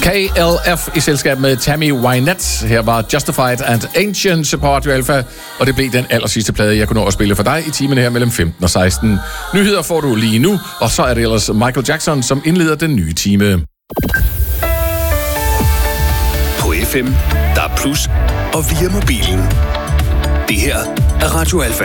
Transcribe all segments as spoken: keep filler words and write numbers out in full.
K L F i selskab med Tammy Wynette. Her var Justified and Ancient Support to Alpha, og det blev den aller sidste plade, jeg kunne nå at spille for dig i timen her mellem femten og seksten. Nyheder får du lige nu, og så er det ellers Michael Jackson, som indleder den nye time. På F M, der er plus, og via mobilen. Det her er Radio Alpha.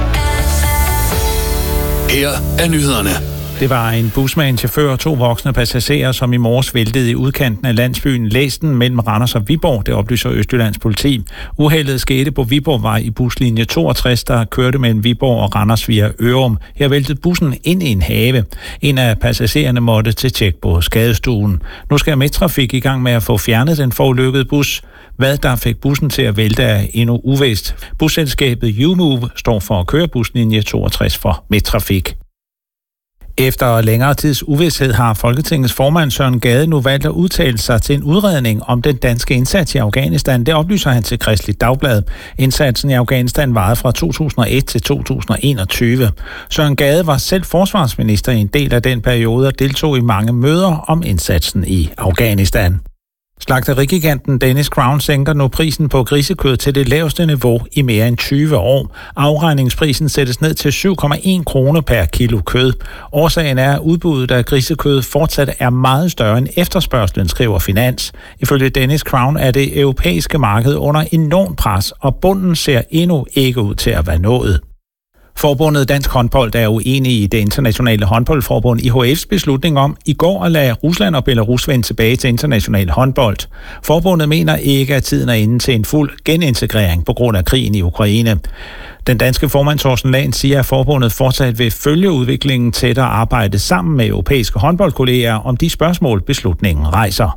Her er nyhederne. Det var en bus med en chauffør og to voksne passagerer, som i morges væltede i udkanten af landsbyen Læsten mellem Randers og Viborg, det oplyser Østjyllands politi. Uheldet skete på Viborgvej i buslinje toogtres, der kørte mellem Viborg og Randers via Ørum. Her væltede bussen ind i en have. En af passagererne måtte til tjek på skadestuen. Nu skal Midttrafik i gang med at få fjernet den forulykkede bus. Hvad der fik bussen til at vælte er endnu uvist. Busselskabet U-Move står for at køre buslinje toogtres for Midttrafik. Efter længere tids uvished har Folketingets formand Søren Gade nu valgt at udtale sig til en udredning om den danske indsats i Afghanistan. Det oplyser han til Kristeligt Dagblad. Indsatsen i Afghanistan varede fra to tusind og et til to tusind og enogtyve. Søren Gade var selv forsvarsminister i en del af den periode og deltog i mange møder om indsatsen i Afghanistan. Slagterigiganten Danish Crown sænker nu prisen på grisekød til det laveste niveau i mere end tyve år. Afregningsprisen sættes ned til syv komma en kroner per kilo kød. Årsagen er, at udbuddet af grisekød fortsat er meget større end efterspørgslen, skriver Finans. Ifølge Danish Crown er det europæiske marked under enormt pres, og bunden ser endnu ikke ud til at være nået. Forbundet Dansk Håndbold er uenig i det internationale håndboldforbund I H F's beslutning om i går at lade Rusland og Belarus vende tilbage til international håndbold. Forbundet mener ikke, at tiden er inde til en fuld genintegrering på grund af krigen i Ukraine. Den danske formand Torsten Lahn siger, at forbundet fortsat vil følge udviklingen tæt og arbejde sammen med europæiske håndboldkolleger om de spørgsmål, beslutningen rejser.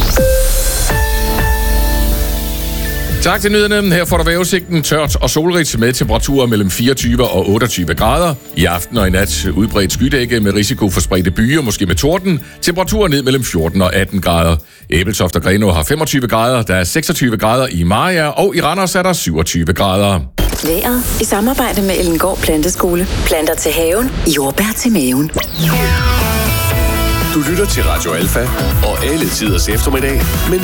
Tak til nyhederne. Her får du vejrudsigten tørt og solrigt med temperaturer mellem fireogtyve og otteogtyve grader. I aften og i nat udbredt skydække med risiko for spredte byer, måske med torden. Temperaturer ned mellem fjorten og atten grader. Ebeltoft og Grenaa har femogtyve grader. Der er seksogtyve grader i Mariager, og i Randers er der syvogtyve grader. Vejret i samarbejde med Ellengård Planteskole. Planter til haven, jordbær til maven. Du lytter til Radio Alpha og alle tiders eftermiddag med